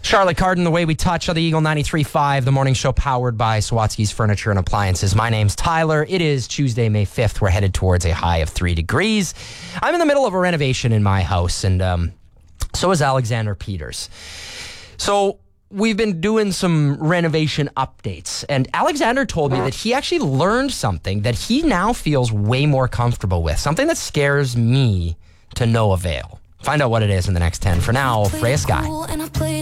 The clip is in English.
Charlotte Cardin, The Way We Touch on the Eagle 93.5, the morning show powered by Sawatsky's Furniture and Appliances. My name's Tyler. It is Tuesday, May 5th. We're headed towards a high of 3 degrees. I'm in the middle of a renovation in my house, and so is Alexander Peters. So we've been doing some renovation updates, and Alexander told me that he actually learned something that he now feels way more comfortable with, something that scares me to no avail. Find out what it is in the next 10. For now, Freya Sky.